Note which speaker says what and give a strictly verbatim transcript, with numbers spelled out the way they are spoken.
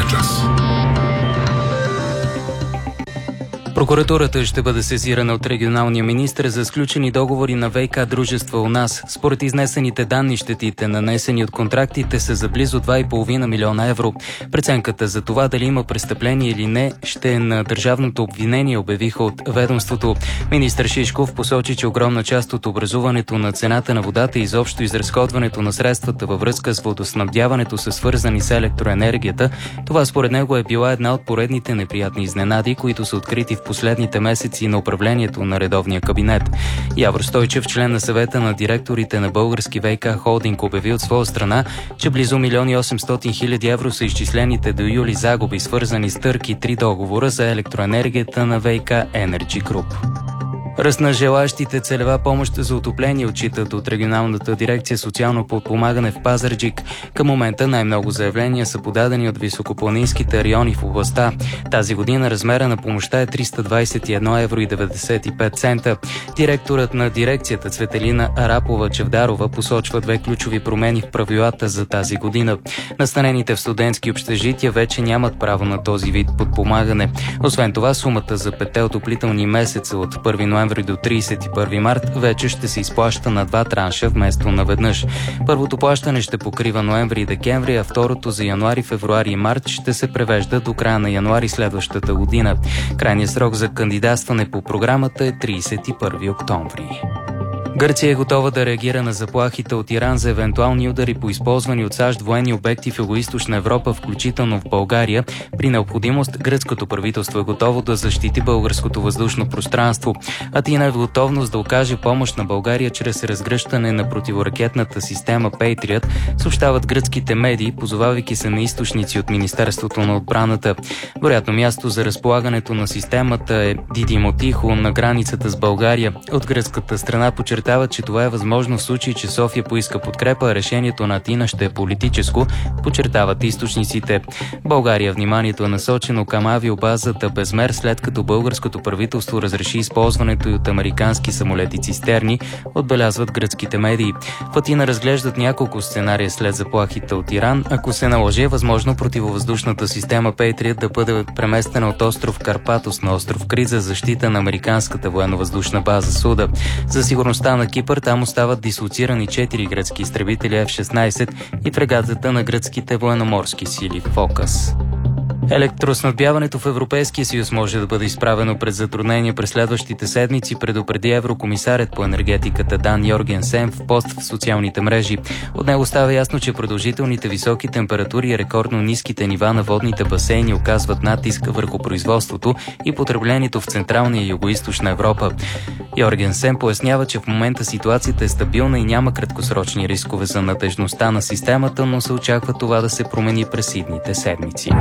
Speaker 1: Следващия час.
Speaker 2: Прокуратурата ще бъде сезирана от регионалния министър за сключени договори на ВиК дружества у нас. Според изнесените данни, щетите, нанесени от контрактите, са за близо два и половина милиона евро. Преценката за това дали има престъпление или не ще е на държавното обвинение, обявиха от ведомството. Министър Шишков посочи, че огромна част от образуването на цената на водата и изобщо изразходването на средствата във връзка с водоснабдяването са свързани с електроенергията. Това според него е била една от поредните неприятни изненади, които са открити в последните месеци на управлението на редовния кабинет. Явор Стойчев, член на съвета на директорите на Български ВиК холдинг, обяви от своя страна, че близо милион и осемстотин хиляди евро са изчислените до юли загуби, свързани с търг и три договора за електроенергията на ВиК Energy Group. Ръст на желащите целева помощ за отопление отчитат от регионалната дирекция социално подпомагане в Пазарджик. Към момента най-много заявления са подадени от високопланинските райони в областта. Тази година размера на помощта е триста двадесет и едно евро и деветдесет и пет цента. Директорът на дирекцията Цветелина Арапова-Чевдарова посочва две ключови промени в правилата за тази година. Настанените в студентски общежития вече нямат право на този вид подпомагане. Освен това, сумата за петте отоплителни месеца от първи ноември до тридесет и първи март вече ще се изплаща на два транша вместо наведнъж. Първото плащане ще покрива ноември и декември, а второто за януари, февруари и март ще се превежда до края на януари следващата година. Крайният срок за кандидатстване по програмата е тридесет и първи октомври. Гърция е готова да реагира на заплахите от Иран за евентуални удари по използвани от САЩ военни обекти в Югоизточна Европа, включително в България. При необходимост гръцкото правителство е готово да защити българското въздушно пространство. Атина е в готовност да окаже помощ на България чрез разгръщане на противоракетната система Patriot, съобщават гръцките медии, позовавайки се на източници от Министерството на отбраната. Вероятно място за разполагането на системата е Дидимотихо на границата с България. От гръцката страна подчертават, че това е възможно в случай, че София поиска подкрепа, а решението на Атина ще е политическо, подчертават източниците. България вниманието е насочено към авиобазата Безмер, след като българското правителство разреши използването и от американски самолети цистерни, отбелязват гръцките медии. В Атина разглеждат няколко сценария след заплахите от Иран. Ако се наложи, е възможно противовъздушната система Patriot да бъде преместена от остров Карпатос на остров Крит за защита на американската военновъздушна база Суда. За сигурността на Кипър там остават дислоцирани четири гръцки изтребители Еф шестнадесет и фрегатата на гръцките военноморски сили Фокас. Електроснабдяването в Европейския съюз може да бъде изправено пред затруднения през следващите седмици, предупреди еврокомисарят по енергетиката Дан Йоргенсен в пост в социалните мрежи. От него става ясно, че продължителните високи температури и рекордно ниските нива на водните басейни оказват натиск върху производството и потреблението в Централна и Югоизточна Европа. Йоргенсен пояснява, че в момента ситуацията е стабилна и няма краткосрочни рискове за надежността на системата, но се очаква това да се промени през идните седмици.